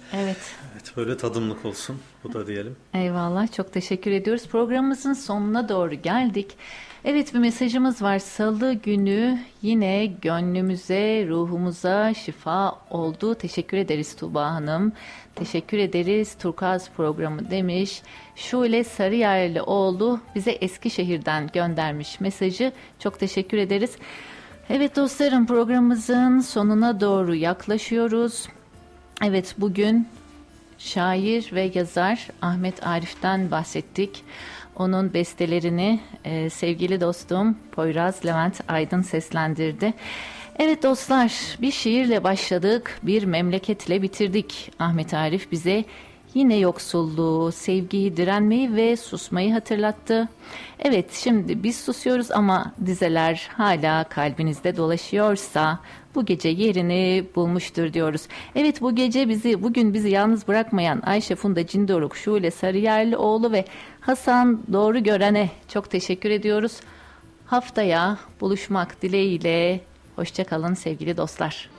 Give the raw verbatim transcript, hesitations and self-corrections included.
Evet. Evet, böyle tadımlık olsun. Bu da diyelim. Eyvallah, çok teşekkür ediyoruz. Programımızın sonuna doğru geldik. Evet, bir mesajımız var. Salı günü yine gönlümüze, ruhumuza şifa oldu. Teşekkür ederiz Tuğba Hanım. Teşekkür ederiz. Turkuaz programı demiş. Şule Sarıyerlioğlu bize Eskişehir'den göndermiş mesajı. Çok teşekkür ederiz. Evet dostlarım, programımızın sonuna doğru yaklaşıyoruz. Evet, bugün şair ve yazar Ahmet Arif'ten bahsettik. Onun bestelerini e, sevgili dostum Poyraz Levent Aydın seslendirdi. Evet dostlar, bir şiirle başladık, bir memleketle bitirdik. Ahmet Arif bize yine yoksulluğu, sevgiyi, direnmeyi ve susmayı hatırlattı. Evet, şimdi biz susuyoruz ama dizeler hala kalbinizde dolaşıyorsa bu gece yerini bulmuştur diyoruz. Evet, bu gece bizi, bugün bizi yalnız bırakmayan Ayşe Funda Cindoruk, Şule Sarıyerlioğlu ve Hasan Doğru Gören'e çok teşekkür ediyoruz. Haftaya buluşmak dileğiyle hoşça kalın sevgili dostlar.